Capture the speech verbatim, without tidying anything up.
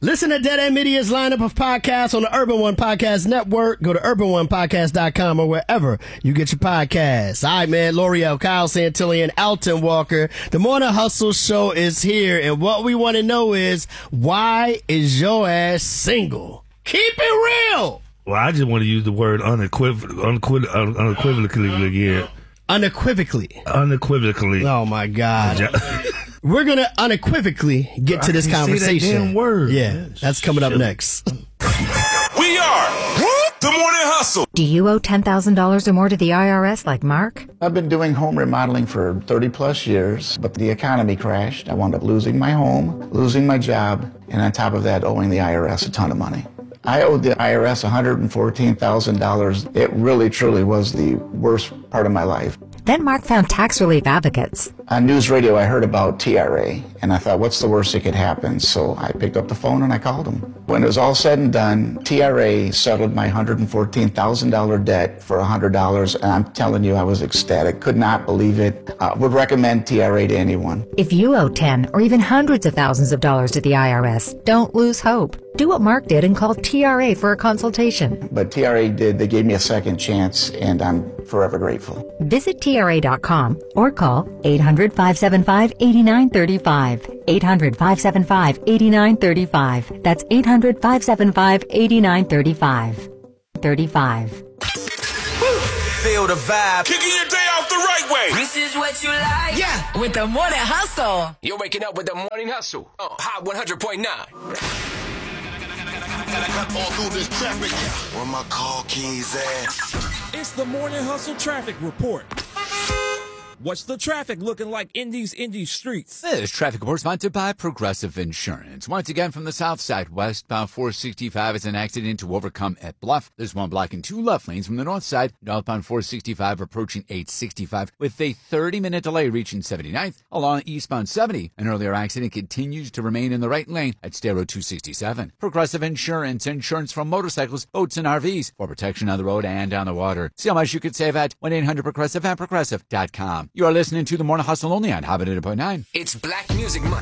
Listen to Dead End Media's lineup of podcasts on the Urban One Podcast Network. Go to urban one podcast dot com or wherever you get your podcasts. All right, man. L'Oreal, Kyle Santillan, Alton Walker. The Morning Hustle Show is here, and what we want to know is, why is your ass single? Keep it real. Well, I just want to use the word unequiv- unequiv- unequivocally again. Unequivocally. Unequivocally. Oh, my God. We're going to unequivocally get to this conversation. Say that damn word. Yeah, that's coming up next. We are the Morning Hustle. Do you owe ten thousand dollars or more to the I R S like Mark? I've been doing home remodeling for thirty plus years, but the economy crashed. I wound up losing my home, losing my job, and on top of that, owing the I R S a ton of money. I owed the I R S one hundred fourteen thousand dollars. It really, truly was the worst part of my life. Then Mark found tax relief advocates. On news radio, I heard about T R A, and I thought, what's the worst that could happen? So I picked up the phone and I called them. When it was all said and done, T R A settled my one hundred fourteen thousand dollars debt for one hundred dollars, and I'm telling you, I was ecstatic. Could not believe it. Uh, would recommend T R A to anyone. If you owe ten or even hundreds of thousands of dollars to the I R S, don't lose hope. Do what Mark did and call T R A for a consultation. But T R A did. They gave me a second chance, and I'm forever grateful. Visit T R A dot com or call eight hundred, five seven five, eight nine three five. eight hundred, five seven five, eight nine three five. That's eight hundred, five seven five, eight nine three five. thirty-five. Feel the vibe. Kicking your day off the right way. This is what you like. Yeah, with the Morning Hustle. You're waking up with the Morning Hustle. Oh, Hot one hundred point nine. Gotta cut all through this traffic. Where my car keys at? It's the Morning Hustle Traffic Report. What's the traffic looking like in these indie streets? This traffic report sponsored by Progressive Insurance. Once again, from the south side, westbound four sixty-five is an accident to overcome at Bluff. There's one blocking two left lanes from the north side. Northbound four sixty-five approaching eight sixty-five with a thirty-minute delay reaching seventy-ninth. Along eastbound seventy, an earlier accident continues to remain in the right lane at State Road two sixty-seven. Progressive Insurance, insurance from motorcycles, boats, and R Vs for protection on the road and on the water. See how much you could save at one eight hundred progressive and progressive dot com. You are listening to the Morning Hustle only on Hot one hundred point nine. It's Black Music Month.